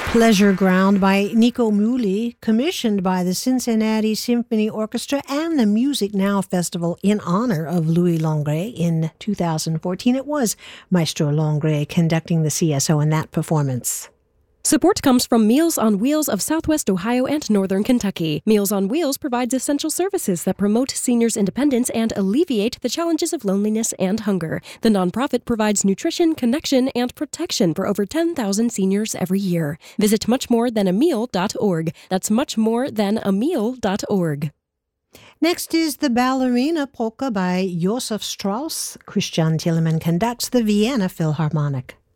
Pleasure Ground by Nico Muhly, commissioned by the Cincinnati Symphony Orchestra and the Music Now Festival in honor of Louis Longré in 2014. It was Maestro Longré conducting the CSO in that performance. Support comes from Meals on Wheels of Southwest Ohio and Northern Kentucky. Meals on Wheels provides essential services that promote seniors' independence and alleviate the challenges of loneliness and hunger. The nonprofit provides nutrition, connection, and protection for over 10,000 seniors every year. Visit muchmorethanAmeal.org. That's muchmorethanAmeal.org. Next is the Ballerina Polka by Josef Strauss. Christian Tillemann conducts the Vienna Philharmonic.